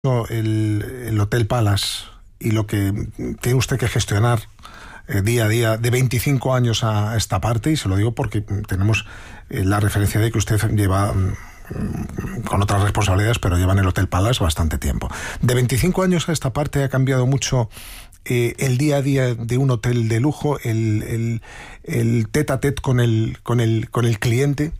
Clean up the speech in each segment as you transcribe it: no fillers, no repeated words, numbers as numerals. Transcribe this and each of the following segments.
el Hotel Palace y lo que tiene usted que gestionar día a día de 25 años a esta parte, y se lo digo porque tenemos la referencia de que usted lleva con otras responsabilidades, pero lleva en el Hotel Palace bastante tiempo. De 25 años a esta parte ha cambiado mucho el día a día de un hotel de lujo, el tête-à-tête con el cliente.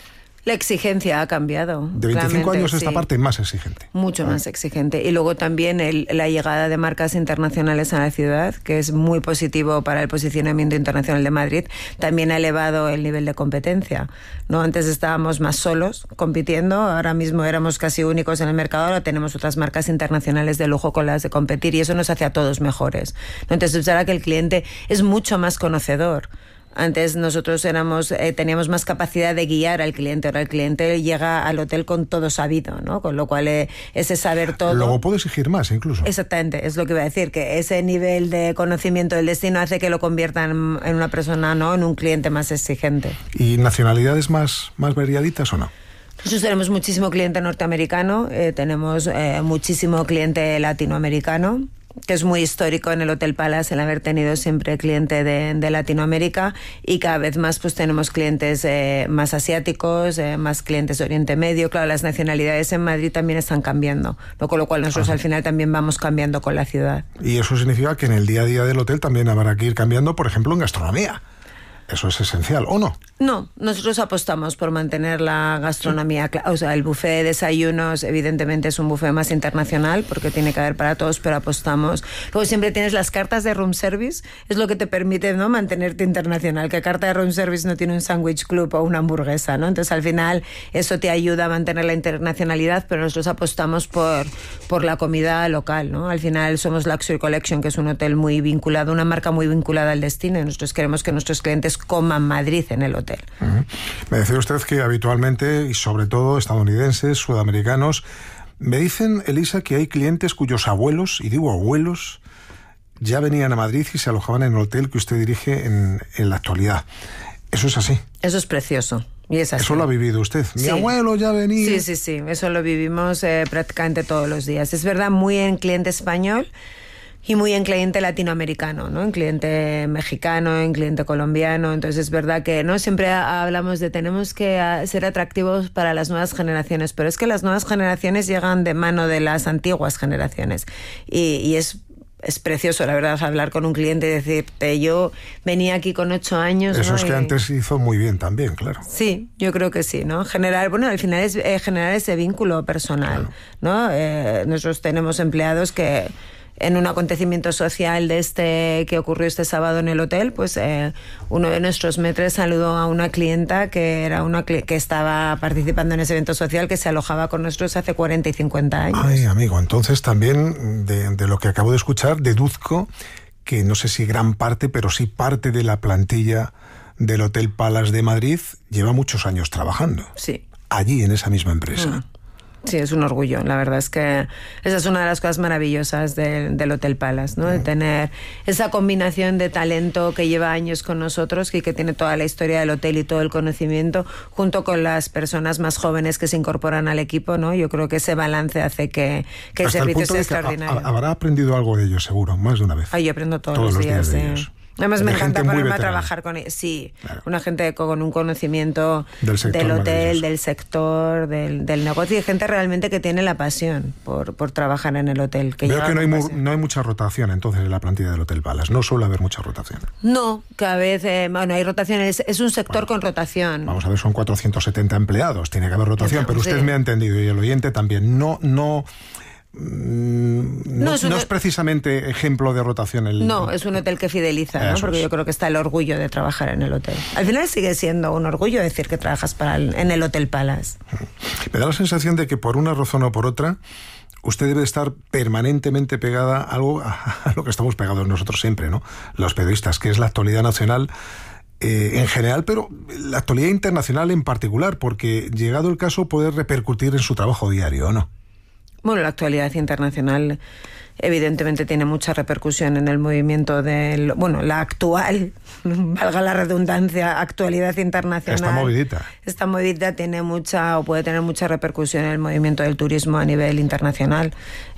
La exigencia ha cambiado. De 25 años esta parte más exigente. Mucho más exigente. Y luego también la llegada de marcas internacionales a la ciudad, que es muy positivo para el posicionamiento internacional de Madrid, también ha elevado el nivel de competencia, ¿no? Antes estábamos más solos compitiendo, ahora mismo éramos casi únicos en el mercado, ahora tenemos otras marcas internacionales de lujo con las de competir y eso nos hace a todos mejores, ¿no? Entonces, ahora que el cliente es mucho más conocedor. Antes nosotros teníamos más capacidad de guiar al cliente. Ahora el cliente llega al hotel con todo sabido, ¿no? Con lo cual ese saber todo... Luego puede exigir más incluso. Exactamente, es lo que iba a decir, que ese nivel de conocimiento del destino hace que lo conviertan en una persona, ¿no? En un cliente más exigente. ¿Y nacionalidades más variaditas o no? Nosotros tenemos muchísimo cliente norteamericano, tenemos muchísimo cliente latinoamericano, que es muy histórico en el Hotel Palace el haber tenido siempre cliente de Latinoamérica, y cada vez más pues tenemos clientes más asiáticos, más clientes de Oriente Medio. Claro, las nacionalidades en Madrid también están cambiando, ¿no? Con lo cual nosotros al final también vamos cambiando con la ciudad. Y eso significa que en el día a día del hotel también habrá que ir cambiando, por ejemplo, en gastronomía. Eso es esencial, ¿o no? No, nosotros apostamos por mantener la gastronomía, o sea, el buffet de desayunos evidentemente es un buffet más internacional porque tiene que haber para todos, pero apostamos. Luego siempre tienes las cartas de room service, es lo que te permite, ¿no?, mantenerte internacional, que carta de room service no tiene un sándwich club o una hamburguesa, ¿no? Entonces al final eso te ayuda a mantener la internacionalidad, pero nosotros apostamos por la comida local, ¿no? Al final somos Luxury Collection, que es un hotel muy vinculado, una marca muy vinculada al destino, y nosotros queremos que nuestros clientes coman Madrid en el hotel. Me decía usted que habitualmente, y sobre todo estadounidenses, sudamericanos, me dicen, Elisa, que hay clientes cuyos abuelos, y digo abuelos, ya venían a Madrid y se alojaban en el hotel que usted dirige en la actualidad. ¿Eso es así? Eso es precioso. Y es así. ¿Eso lo ha vivido usted? Mi abuelo ya venía. Sí, eso lo vivimos prácticamente todos los días. Es verdad, muy en cliente español y muy en cliente latinoamericano, ¿no? En cliente mexicano, en cliente colombiano. Entonces es verdad que no siempre hablamos de tenemos que ser atractivos para las nuevas generaciones, pero es que las nuevas generaciones llegan de mano de las antiguas generaciones y es precioso, la verdad, hablar con un cliente y decirte, yo venía aquí con 8 años. Eso, ¿no? Es que y antes hizo muy bien también, claro. Sí, yo creo que sí, ¿no? Al final es generar ese vínculo personal, claro, ¿no? Nosotros tenemos empleados que en un acontecimiento social que ocurrió este sábado en el hotel, pues uno de nuestros maîtres saludó a una clienta que era que estaba participando en ese evento social, que se alojaba con nosotros hace 40 y 50 años. Ay, amigo, entonces también de lo que acabo de escuchar deduzco que no sé si gran parte, pero sí parte de la plantilla del Hotel Palace de Madrid lleva muchos años trabajando. Sí. Allí, en esa misma empresa. Sí, es un orgullo. La verdad es que esa es una de las cosas maravillosas del Hotel Palace, ¿no? De tener esa combinación de talento que lleva años con nosotros y que tiene toda la historia del hotel y todo el conocimiento, junto con las personas más jóvenes que se incorporan al equipo, ¿no? Yo creo que ese balance hace que el servicio sea extraordinario. Habrá aprendido algo de ellos, seguro, más de una vez. Yo aprendo todos los días de ellos. Además me encanta ponerme a trabajar con ellos. Sí, claro. Una gente con un conocimiento del hotel, del sector, del negocio, y gente realmente que tiene la pasión por trabajar en el hotel. Veo que no hay mucha rotación entonces en la plantilla del Hotel Palace. No suele haber mucha rotación. No, cada vez hay rotación. Es un sector con rotación. Vamos a ver, son 470 empleados. Tiene que haber rotación, pero usted me ha entendido y el oyente también. No es precisamente ejemplo de rotación. No, es un hotel que fideliza, ¿no? Porque yo creo que está el orgullo de trabajar en el hotel. Al final sigue siendo un orgullo decir que trabajas en el Hotel Palace. Me da la sensación de que por una razón o por otra usted debe estar permanentemente pegada a lo que estamos pegados nosotros siempre, ¿no? Los periodistas, que es la actualidad nacional en general, pero la actualidad internacional en particular, porque llegado el caso puede repercutir en su trabajo diario, ¿o no? Bueno, la actualidad internacional evidentemente tiene mucha repercusión en el movimiento del, bueno, la actual, valga la redundancia, actualidad internacional. Esta movidita tiene mucha, o puede tener mucha repercusión en el movimiento del turismo a nivel internacional.